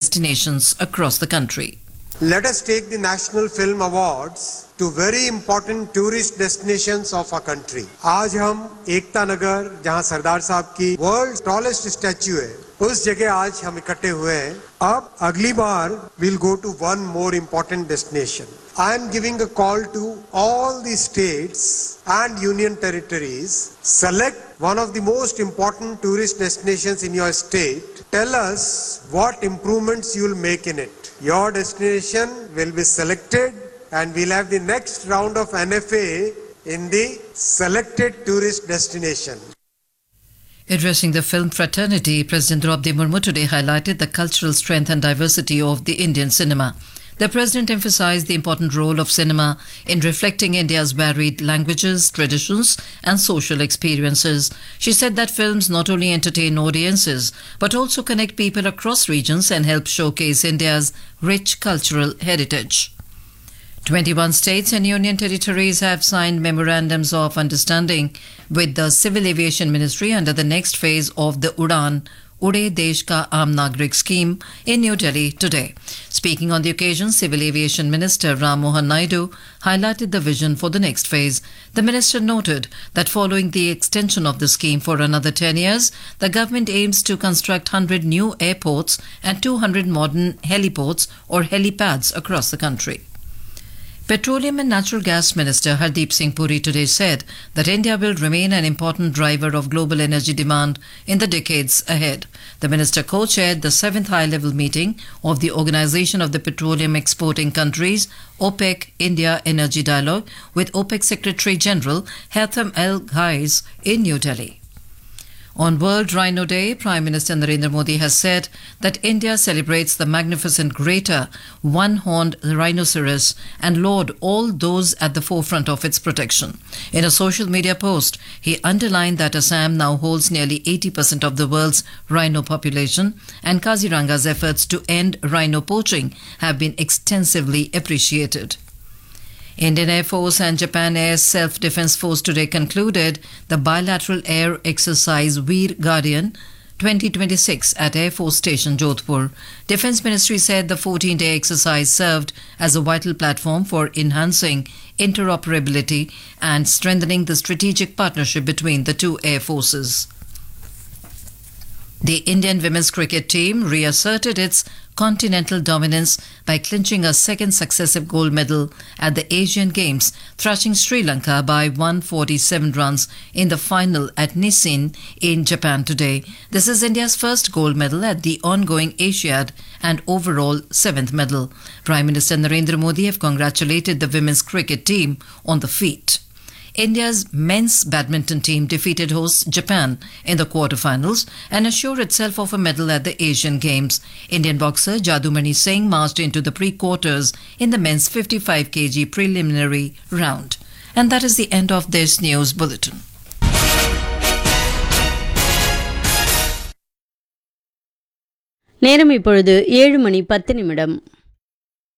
destinations across the country. Let us take the National Film Awards to very important tourist destinations of our country. आज हम एकता नगर जहां सरदार साहब की world tallest statue है उस जगह आज हम इकट्ठे हुए हैं. अब अगली बार we'll go to one more important destination. I am giving a call to all the states and union territories. Select one of the most important tourist destinations in your state. Tell us what improvements you will make in it. Your destination will be selected and we'll have the next round of NFA in the selected tourist destination. Addressing the film fraternity, President Draupadi Murmu today highlighted the cultural strength and diversity of the Indian cinema. The President emphasized the important role of cinema in reflecting India's varied languages, traditions and social experiences. She said that films not only entertain audiences but also connect people across regions and help showcase India's rich cultural heritage. 21 states and union territories have signed memorandums of understanding with the Civil Aviation Ministry under the next phase of the Udan Ude Desh Ka Aam Nagrik scheme in New Delhi today. Speaking on the occasion, Civil Aviation Minister Ram Mohan Naidu highlighted the vision for the next phase. The minister noted that following the extension of the scheme for another 10 years, the government aims to construct 100 new airports and 200 modern heliports or helipads across the country. Petroleum and Natural Gas Minister Hardeep Singh Puri today said that India will remain an important driver of global energy demand in the decades ahead. The minister co-chaired the 7th high-level meeting of the Organization of the Petroleum Exporting Countries, OPEC India Energy Dialogue, with OPEC Secretary General Haitham El Ghais in New Delhi. On World Rhino Day, Prime Minister Narendra Modi has said that India celebrates the magnificent greater one-horned rhinoceros and laud all those at the forefront of its protection. In a social media post, he underlined that Assam now holds nearly 80% of the world's rhino population, and Kaziranga's efforts to end rhino poaching have been extensively appreciated. Indian Air Force and Japan Air Self-Defense Force today concluded the bilateral air exercise Veer Guardian 2026 at Air Force Station Jodhpur. Defence Ministry said the 14-day exercise served as a vital platform for enhancing interoperability and strengthening the strategic partnership between the two air forces. The Indian women's cricket team reasserted its continental dominance by clinching a second successive gold medal at the Asian Games, thrashing Sri Lanka by 147 runs in the final at Nissin in Japan today. This is India's first gold medal at the ongoing Asiad and overall 7th medal. Prime Minister Narendra Modi have congratulated the women's cricket team on the feat. India's men's badminton team defeated hosts Japan in the quarterfinals and assured itself of a medal at the Asian Games. Indian boxer Jadumani Singh marched into the pre-quarters in the men's 55 kg preliminary round. And that is the end of this news bulletin. நேரம் இப்பொழுது 7:10